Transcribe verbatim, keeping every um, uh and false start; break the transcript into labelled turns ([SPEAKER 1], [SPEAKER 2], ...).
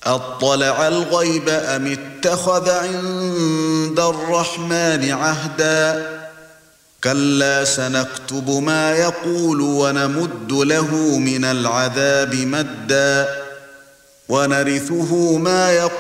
[SPEAKER 1] أطلع الغيب أم اتخذ عند الرحمن عهدا كلا سنكتب ما يقول ونمد له من العذاب مدا ونرثه ما يقول